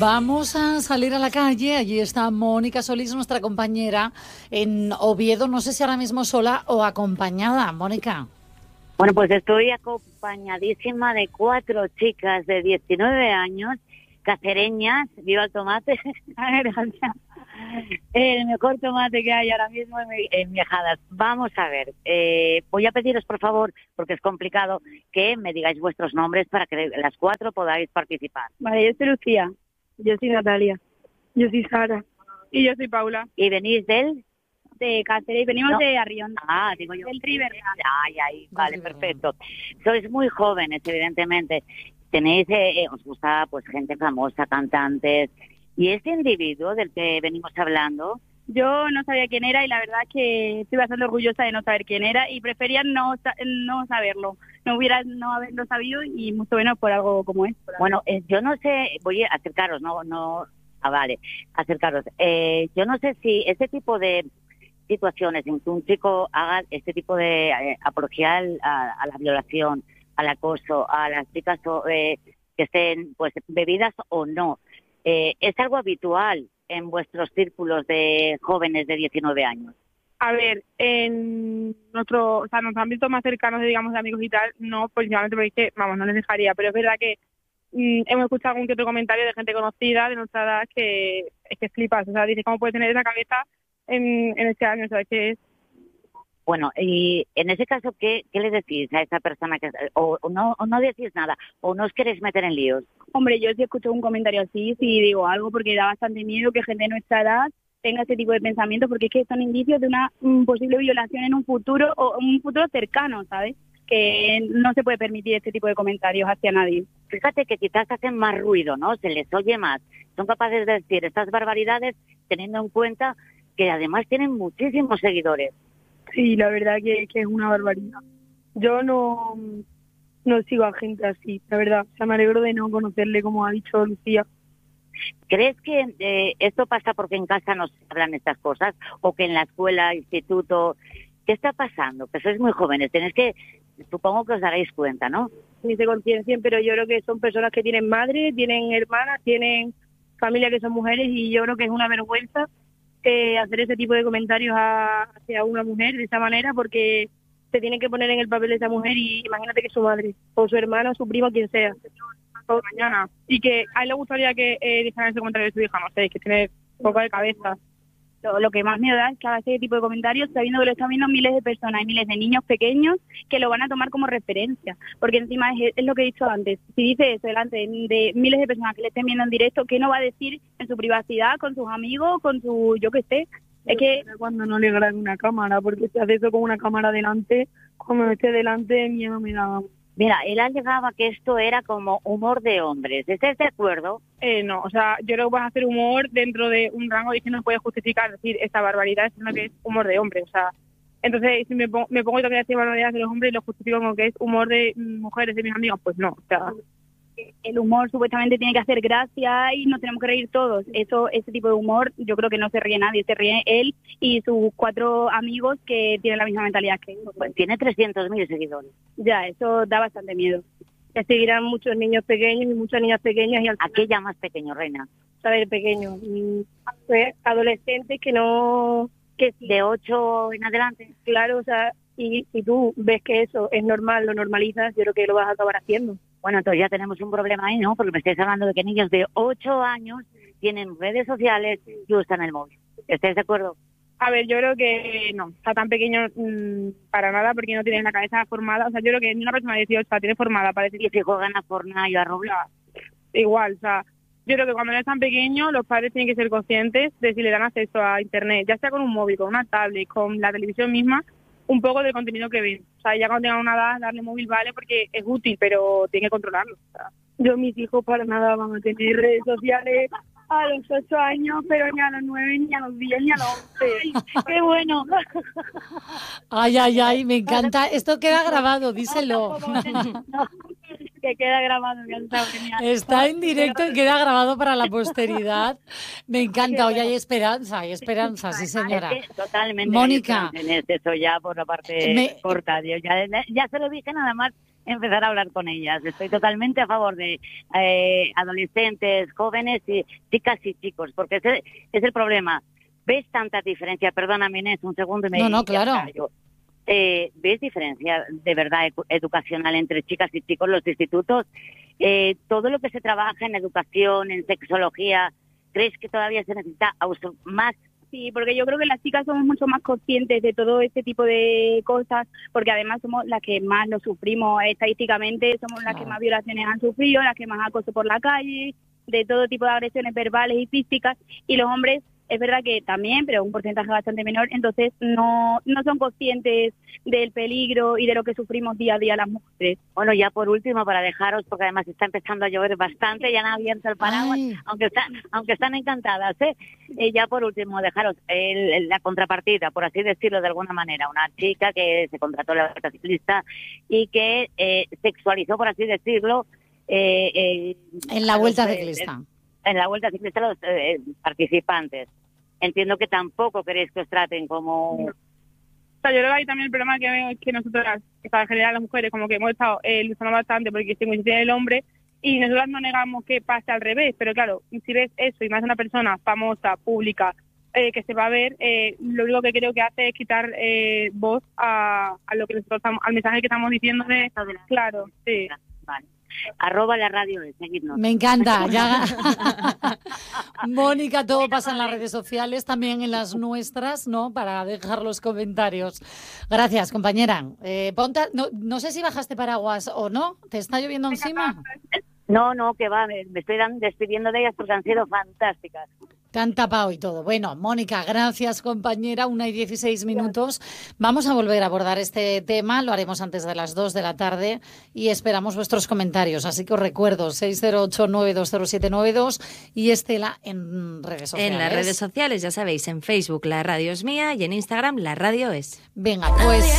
Vamos a salir a la calle. Allí está Mónica Solís, nuestra compañera en Oviedo. No sé si ahora mismo sola o acompañada. Mónica. Bueno, pues estoy acompañadísima de 4 chicas de 19 años, cacereñas, viva el tomate, gracias. El mejor tomate que hay ahora mismo en Miajadas. Vamos a ver, voy a pediros por favor, porque es complicado, que me digáis vuestros nombres para que las 4 podáis participar. Vale, yo soy Lucía, yo soy Natalia, yo soy Sara y yo soy Paula. ¿Y venís del? De Cáceres, venimos de Arrión. Ah, digo yo. Del River. Ay, vale, perfecto. Sois muy jóvenes, evidentemente. Tenéis, os gusta pues gente famosa, cantantes. ¿Y este individuo del que venimos hablando? Yo no sabía quién era y la verdad es que estoy bastante orgullosa de no saber quién era y prefería no saberlo. No hubiera no haberlo sabido y mucho menos por algo como esto. Bueno, yo no sé, voy a acercaros, vale, acercaros. Yo no sé si este tipo de situaciones en que un chico haga este tipo de apología a la violación, al acoso, a las chicas que estén pues bebidas o no, ¿es algo habitual en vuestros círculos de jóvenes de 19 años? A ver, en nuestros ámbitos más cercanos, digamos, de amigos y tal, no, principalmente porque es que, vamos, no les dejaría, pero es verdad que hemos escuchado algún que otro comentario de gente conocida de nuestra edad que es que flipas, o sea, dices, ¿cómo puedes tener esa cabeza en este año? ¿Sabes qué es? Bueno, y en ese caso, ¿qué le decís a esa persona que o no decís nada, o no os queréis meter en líos? Hombre, yo sí escucho un comentario así, sí digo algo, porque da bastante miedo que gente de nuestra edad tenga ese tipo de pensamientos, porque es que son indicios de una posible violación en un futuro, o un futuro cercano, ¿sabes? Que no se puede permitir este tipo de comentarios hacia nadie. Fíjate que quizás hacen más ruido, ¿no? Se les oye más. Son capaces de decir estas barbaridades teniendo en cuenta que además tienen muchísimos seguidores. Sí, la verdad que es una barbaridad. Yo no sigo a gente así, la verdad. O sea, me alegro de no conocerle, como ha dicho Lucía. ¿Crees que esto pasa porque en casa no se hablan estas cosas? ¿O que en la escuela, instituto? ¿Qué está pasando? Que sois muy jóvenes, supongo que os daréis cuenta, ¿no? Ni se conciencian, pero yo creo que son personas que tienen madre, tienen hermanas, tienen familia que son mujeres, y yo creo que es una vergüenza hacer ese tipo de comentarios hacia una mujer de esa manera, porque se tienen que poner en el papel de esa mujer y imagínate que es su madre, o su hermana, o su primo, quien sea. Mañana. Y que a él le gustaría que dijeran ese comentario de su hija, no sé, que tiene poco de cabeza. Lo que más me da es que haga ese tipo de comentarios sabiendo que lo están viendo miles de personas y miles de niños pequeños que lo van a tomar como referencia, porque encima es lo que he dicho antes, si dice eso delante de miles de personas que le estén viendo en directo, ¿qué no va a decir en su privacidad, con sus amigos, con su, yo qué sé? Es que cuando no le grabe una cámara, porque si hace eso con una cámara delante, cuando esté delante, miedo me da. Mira, él alegaba que esto era como humor de hombres. ¿Estás de acuerdo? No, o sea, yo creo que vas a hacer humor dentro de un rango y que no puedes justificar decir esta barbaridad, sino que es humor de hombres, o sea. Entonces, si me pongo también a decir barbaridades de los hombres y lo justifico como que es humor de mujeres, de mis amigos, pues no, o sea. El humor supuestamente tiene que hacer gracia y nos tenemos que reír todos. Ese tipo de humor yo creo que no se ríe nadie, se ríe él y sus 4 amigos que tienen la misma mentalidad que él. Pues tiene 300.000 seguidores. Ya, eso da bastante miedo. Ya seguirán muchos niños pequeños y muchas niñas pequeñas. Y ¿A qué llamas pequeño, Reina? Saber pequeño. Pues, adolescentes que no... que de 8 en adelante. Claro, o sea, y si tú ves que eso es normal, lo normalizas, yo creo que lo vas a acabar haciendo. Bueno, entonces ya tenemos un problema ahí, ¿no? Porque me estáis hablando de que niños de 8 años tienen redes sociales y usan el móvil. ¿Estáis de acuerdo? A ver, yo creo que no, está tan pequeño para nada, porque no tiene la cabeza formada. O sea, yo creo que ni una persona de 18 la tiene formada para decir que si juegan a Fortnite y a Roblox. Igual, o sea, yo creo que cuando no es tan pequeño, los padres tienen que ser conscientes de si le dan acceso a internet, ya sea con un móvil, con una tablet, con la televisión misma, un poco del contenido que ven. O sea, ya cuando tengan una edad, darle móvil vale porque es útil, pero tiene que controlarlo. O sea. Yo, mis hijos para nada van a tener redes sociales a los 8 años, pero ni a los 9, ni a los 10, ni a los 11. ¡Qué bueno! Ay, me encanta. Esto queda grabado, díselo. Que queda grabado. Está en directo y queda grabado para la posteridad. Me encanta. Hoy hay esperanza, sí señora. Es que totalmente. Mónica. En eso ya por la parte corta. Ya se lo dije nada más empezar a hablar con ellas. Estoy totalmente a favor de adolescentes, jóvenes, y chicas y chicos, porque ese es el problema. ¿Ves tanta diferencia? Perdóname, Inés, un segundo y me... No, claro. ¿Ves diferencia de verdad educacional entre chicas y chicos en los institutos? Todo lo que se trabaja en educación, en sexología, ¿crees que todavía se necesita más? Sí, porque yo creo que las chicas somos mucho más conscientes de todo este tipo de cosas, porque además somos las que más lo sufrimos estadísticamente, somos las que más violaciones han sufrido, las que más acoso por la calle, de todo tipo de agresiones verbales y físicas, y los hombres es verdad que también, pero un porcentaje bastante menor, entonces no son conscientes del peligro y de lo que sufrimos día a día las mujeres. Bueno, ya por último, para dejaros, porque además está empezando a llover bastante, ya han abierto el paraguas, aunque están encantadas, ya por último, dejaros la contrapartida, por así decirlo de alguna manera, una chica que se contrató en la Vuelta Ciclista y que sexualizó, por así decirlo, en la Vuelta Ciclista. En la Vuelta Ciclista los participantes. Entiendo que tampoco queréis que os traten como... O sea, yo creo que hay también el problema que veo es que nosotras, en general las mujeres, como que hemos estado luchando bastante porque se tiene el hombre, y nosotras no negamos que pase al revés, pero claro, si ves eso y más una persona famosa, pública, que se va a ver, lo único que creo que hace es quitar voz a lo que nosotros al mensaje que estamos diciendo de... Claro, sí. Vale. @la radio es, seguidnos. Me encanta. Ya. Mónica, todo pasa en las redes sociales, también en las nuestras, ¿no? Para dejar los comentarios. Gracias, compañera. No sé si bajaste paraguas o no. ¿Te está lloviendo encima? No, que va, me estoy despidiendo de ellas porque han sido fantásticas. Te han tapado y todo. Bueno, Mónica, gracias, compañera. 1:16. Vamos a volver a abordar este tema. Lo haremos antes de las 2 de la tarde y esperamos vuestros comentarios. Así que os recuerdo, 608-920792 y Estela en redes sociales. En las redes sociales, ya sabéis, en Facebook La Radio es mía y en Instagram La Radio es. Venga, pues...